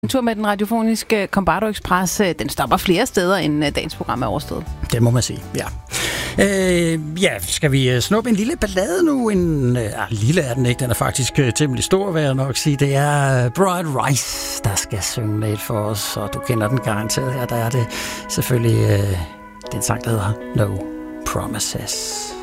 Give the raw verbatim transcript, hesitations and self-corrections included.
En tur med den radiofoniske Combardo Express, den stopper flere steder, end dagens program er overstået. Det må man sige, ja. Øh, ja, skal vi snuppe en lille ballade nu? En, øh, lille er den ikke, den er faktisk øh, temmelig stor, vil jeg nok sige. Det er Bride Rice, der skal synge med for os, og du kender den garanteret her. Der er det selvfølgelig øh, den sang, der hedder No Promises.